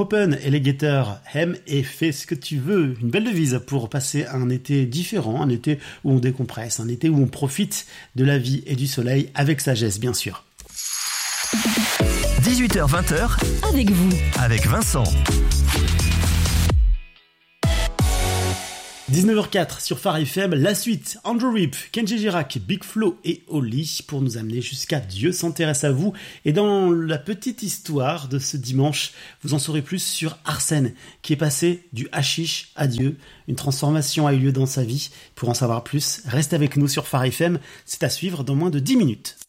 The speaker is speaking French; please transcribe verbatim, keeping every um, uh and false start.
Open Alligator, aime et fais ce que tu veux. Une belle devise pour passer un été différent, un été où on décompresse, un été où on profite de la vie et du soleil avec sagesse, bien sûr. dix-huit heures vingt avec vous, avec Vincent. dix-neuf heures quatre sur Phare F M, la suite, Andrew Rip, Kenji Girac, Big Flo et Oli pour nous amener jusqu'à Dieu s'intéresse à vous. Et dans la petite histoire de ce dimanche, vous en saurez plus sur Arsène qui est passé du hashish à Dieu. Une transformation a eu lieu dans sa vie. Pour en savoir plus, restez avec nous sur Phare F M, c'est à suivre dans moins de dix minutes.